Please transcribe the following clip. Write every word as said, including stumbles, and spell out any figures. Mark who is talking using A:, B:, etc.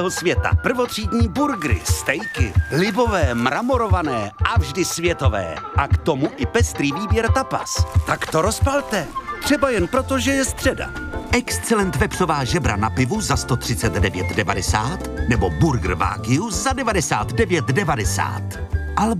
A: celého světa. Prvotřídní burgery, stejky, libové, mramorované a vždy světové. A k tomu i pestrý výběr tapas. Tak to rozpalte. Třeba jen proto, že je středa.
B: Excellent vepřová žebra na pivu za sto třicet devět devadesát nebo burger Wagyu za devadesát devět devadesát.